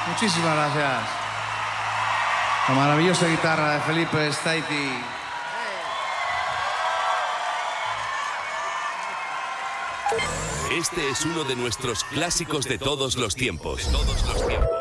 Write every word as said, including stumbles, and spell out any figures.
Muchísimas gracias. La maravillosa guitarra de Felipe Staiti. Este es uno de nuestros clásicos de todos los tiempos. De todos los tiempos.